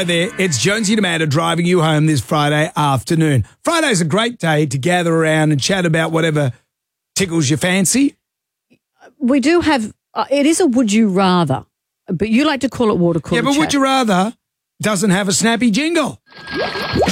Hello there, it's Jonesy and Amanda driving you home this Friday afternoon. Friday's a great day to gather around and chat about whatever tickles your fancy. We do have, it is a would you rather, but you like to call it water cooler Yeah, but chat. would you rather doesn't have a snappy jingle.